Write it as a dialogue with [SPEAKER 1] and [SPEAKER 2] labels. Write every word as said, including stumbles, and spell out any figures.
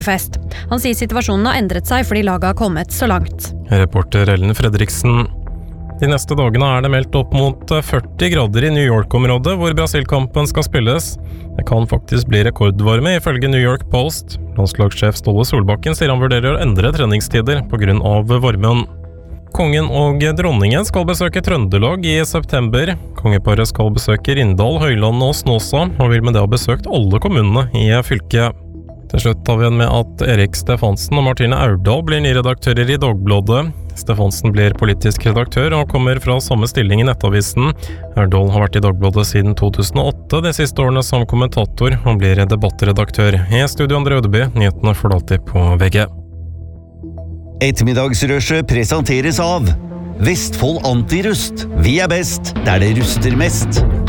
[SPEAKER 1] fest. Han sier situasjonen har endret seg fordi laget har kommet så langt.
[SPEAKER 2] Reporter Ellen Fredriksen. De neste dagene er det meldt opp mot førti grader i New York-området hvor Brasil-kampen skal spilles. Det kan faktisk bli rekordvarme ifølge New York Post. Landslagssjef Ståle Solbakken sier han vurderer å endre treningstider på grunn av varmen. Kongen og dronningen skal besøke Trøndelag i september. Kongeparet skal besøke Rindal, Høyland og Snåsa, og vil med det ha besøkt alle kommunene i fylket. Til slutt tar vi igjen med at Erik Stefansen og Martine Aurdal blir nye redaktører i Dagbladet. Stefansen blir politisk redaktør og kommer fra samme stilling i Nettavisen. Aurdal har vært i Dagbladet siden to tusen og åtte, de siste årene som kommentator, og blir debattredaktør. I studio André Ødeby, nyhetene får du alltid på V G.
[SPEAKER 3] Ettermiddagsrushet presenteres av Vestfold Antirust. Vi er best der det ruster mest.